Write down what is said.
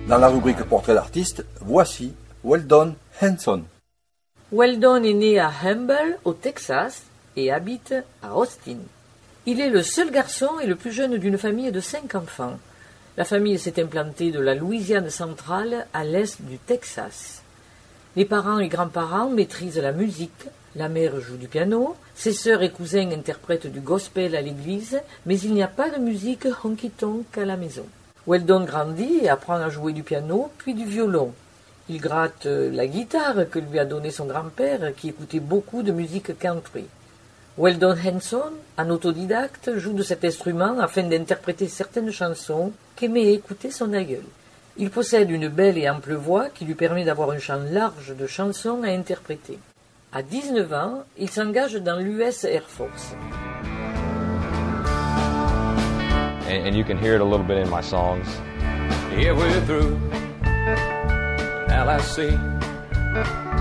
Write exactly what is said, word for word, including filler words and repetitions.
Dans la rubrique Portrait d'artiste, voici Weldon Henson. Weldon est né à Humble, au Texas, et habite à Austin. Il est le seul garçon et le plus jeune d'une famille de cinq enfants. La famille s'est implantée de la Louisiane centrale à l'est du Texas. Les parents et grands-parents maîtrisent la musique, la mère joue du piano, ses sœurs et cousins interprètent du gospel à l'église, mais il n'y a pas de musique honky-tonk à la maison. Weldon grandit et apprend à jouer du piano, puis du violon. Il gratte la guitare que lui a donnée son grand-père, qui écoutait beaucoup de musique country. Weldon Henson, un autodidacte, joue de cet instrument afin d'interpréter certaines chansons qu'aimait écouter son aïeul. Il possède une belle et ample voix qui lui permet d'avoir un champ large de chansons à interpréter. À dix-neuf ans, il s'engage dans l'U S Air Force. And, and you can hear it a little bit in my songs. Yeah, we're through. Now I see